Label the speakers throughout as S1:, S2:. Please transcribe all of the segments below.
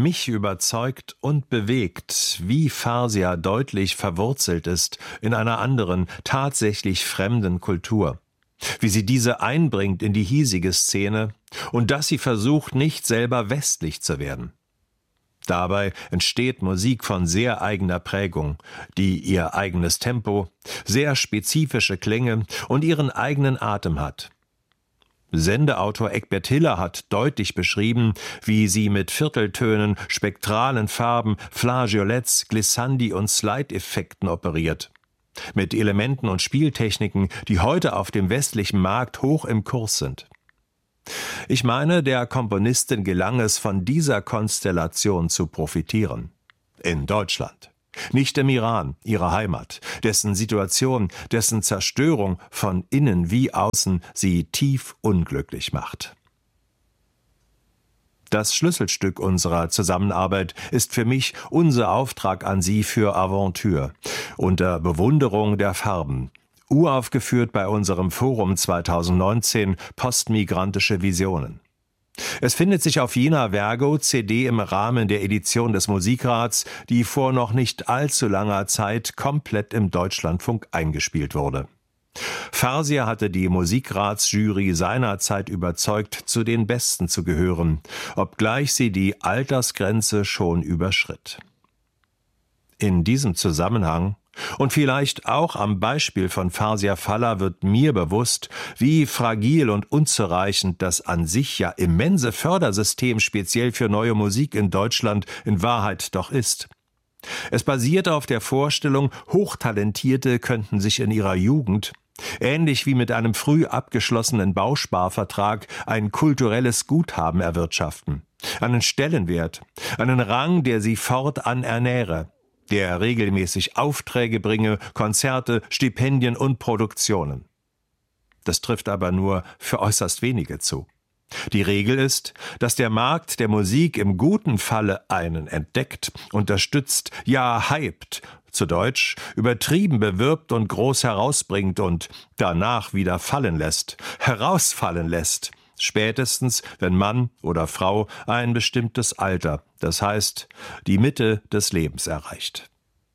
S1: mich überzeugt und bewegt, wie Farsia deutlich verwurzelt ist in einer anderen, tatsächlich fremden Kultur. Wie sie diese einbringt in die hiesige Szene und dass sie versucht, nicht selber westlich zu werden. Dabei entsteht Musik von sehr eigener Prägung, die ihr eigenes Tempo, sehr spezifische Klänge und ihren eigenen Atem hat. Sendeautor Egbert Hiller hat deutlich beschrieben, wie sie mit Vierteltönen, spektralen Farben, Flageolets, Glissandi und Slide-Effekten operiert. Mit Elementen und Spieltechniken, die heute auf dem westlichen Markt hoch im Kurs sind. Ich meine, der Komponistin gelang es, von dieser Konstellation zu profitieren. In Deutschland. Nicht im Iran, ihrer Heimat, dessen Situation, dessen Zerstörung von innen wie außen sie tief unglücklich macht. Das Schlüsselstück unserer Zusammenarbeit ist für mich unser Auftrag an Sie für Aventure, unter Bewunderung der Farben, uraufgeführt bei unserem Forum 2019 Postmigrantische Visionen. Es findet sich auf jener Vergo-CD im Rahmen der Edition des Musikrats, die vor noch nicht allzu langer Zeit komplett im Deutschlandfunk eingespielt wurde. Farsia hatte die Musikratsjury seinerzeit überzeugt, zu den Besten zu gehören, obgleich sie die Altersgrenze schon überschritt. In diesem Zusammenhang und vielleicht auch am Beispiel von Farsia Faller wird mir bewusst, wie fragil und unzureichend das an sich ja immense Fördersystem speziell für neue Musik in Deutschland in Wahrheit doch ist. Es basiert auf der Vorstellung, Hochtalentierte könnten sich in ihrer Jugend, ähnlich wie mit einem früh abgeschlossenen Bausparvertrag, ein kulturelles Guthaben erwirtschaften, einen Stellenwert, einen Rang, der sie fortan ernähre, der regelmäßig Aufträge bringe, Konzerte, Stipendien und Produktionen. Das trifft aber nur für äußerst wenige zu. Die Regel ist, dass der Markt der Musik im guten Falle einen entdeckt, unterstützt, ja hypt, zu Deutsch übertrieben bewirbt und groß herausbringt und danach wieder fallen lässt, herausfallen lässt, spätestens, wenn Mann oder Frau ein bestimmtes Alter, das heißt die Mitte des Lebens erreicht.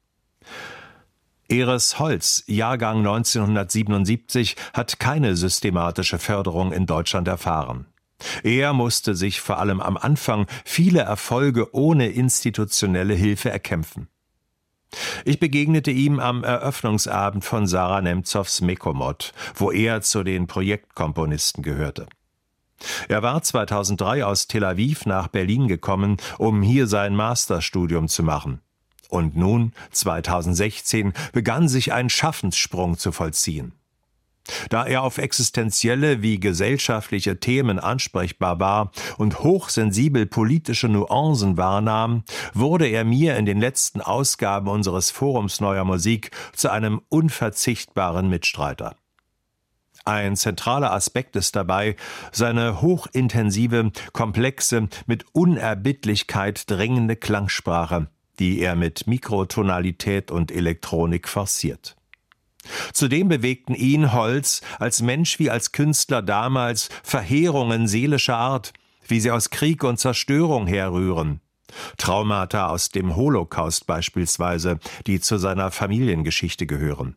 S1: Eres Holz, Jahrgang 1977, hat keine systematische Förderung in Deutschland erfahren. Er musste sich vor allem am Anfang viele Erfolge ohne institutionelle Hilfe erkämpfen. Ich begegnete ihm am Eröffnungsabend von Sarah Nemzows Mekomod, wo er zu den Projektkomponisten gehörte. Er war 2003 aus Tel Aviv nach Berlin gekommen, um hier sein Masterstudium zu machen. Und nun, 2016, begann sich ein Schaffenssprung zu vollziehen. Da er auf existenzielle wie gesellschaftliche Themen ansprechbar war und hochsensibel politische Nuancen wahrnahm, wurde er mir in den letzten Ausgaben unseres Forums Neuer Musik zu einem unverzichtbaren Mitstreiter. Ein zentraler Aspekt ist dabei seine hochintensive, komplexe, mit Unerbittlichkeit drängende Klangsprache, die er mit Mikrotonalität und Elektronik forciert. Zudem bewegten ihn Holz als Mensch wie als Künstler damals Verheerungen seelischer Art, wie sie aus Krieg und Zerstörung herrühren. Traumata aus dem Holocaust beispielsweise, die zu seiner Familiengeschichte gehören.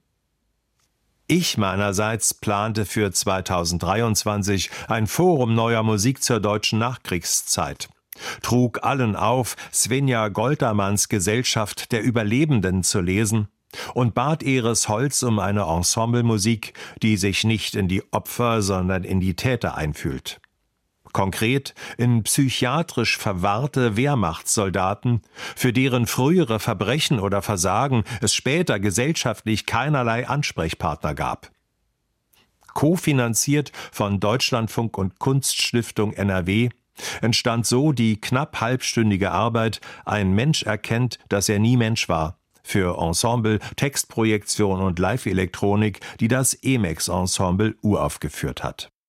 S1: Ich meinerseits plante für 2023 ein Forum neuer Musik zur deutschen Nachkriegszeit, trug allen auf, Svenja Goltermanns Gesellschaft der Überlebenden zu lesen und bat Eres Holz um eine Ensemblemusik, die sich nicht in die Opfer, sondern in die Täter einfühlt. Konkret in psychiatrisch verwahrte Wehrmachtssoldaten, für deren frühere Verbrechen oder Versagen es später gesellschaftlich keinerlei Ansprechpartner gab. Kofinanziert von Deutschlandfunk und Kunststiftung NRW entstand so die knapp halbstündige Arbeit »Ein Mensch erkennt, dass er nie Mensch war« für Ensemble, Textprojektion und Live-Elektronik, die das EMEX-Ensemble uraufgeführt hat.